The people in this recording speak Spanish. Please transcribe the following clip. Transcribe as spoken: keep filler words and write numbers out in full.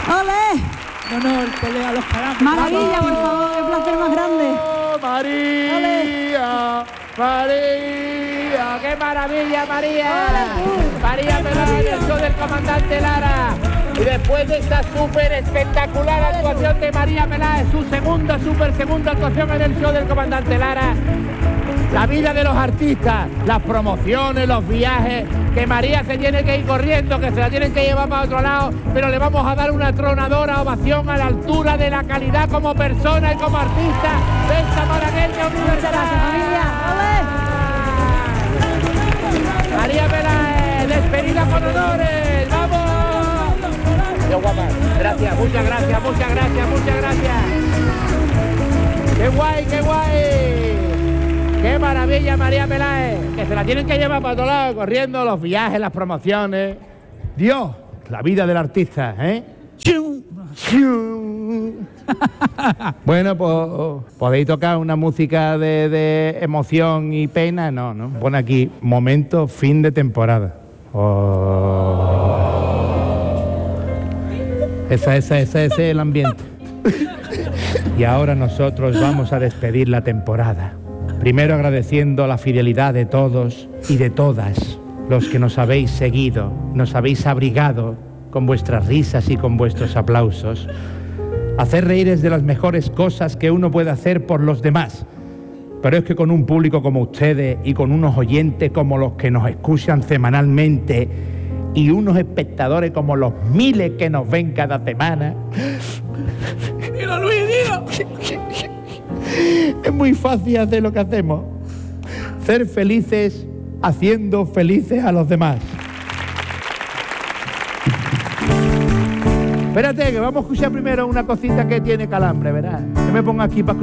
¡Ole! Honor, pelea los calambres. Maravilla, por favor, qué placer más grande. María, ¡Ole! María, qué maravilla, María. María Peláez, el show del comandante Lara. Y después de esta súper espectacular actuación de María Peláez, su segunda, súper segunda actuación en el show del comandante Lara, la vida de los artistas, las promociones, los viajes, que María se tiene que ir corriendo, que se la tienen que llevar para otro lado, pero le vamos a dar una tronadora ovación a la altura de la calidad como persona y como artista de esta malagueña universidad. María Peláez, despedida con honores, ¡vamos! Qué guapa, gracias, muchas gracias, muchas gracias, muchas gracias. ¡Qué guay, qué guay! ¡Qué maravilla, María Peláez! Que se la tienen que llevar para todos lados, corriendo, los viajes, las promociones. Dios, la vida del artista, ¿eh? Bueno, pues podéis tocar una música de, de emoción y pena, no, ¿no? Pone aquí, momento, fin de temporada. Oh. Esa, esa, esa, ese es el ambiente. Y ahora nosotros vamos a despedir la temporada. Primero agradeciendo la fidelidad de todos y de todas los que nos habéis seguido, nos habéis abrigado con vuestras risas y con vuestros aplausos. Hacer reír es de las mejores cosas que uno puede hacer por los demás. Pero es que con un público como ustedes y con unos oyentes como los que nos escuchan semanalmente y unos espectadores como los miles que nos ven cada semana... ¡Dilo, Luis, dilo! Es muy fácil hacer lo que hacemos. Ser felices haciendo felices a los demás. Espérate, que vamos a escuchar primero una cosita que tiene Calambre, ¿verdad? Que me pongo aquí para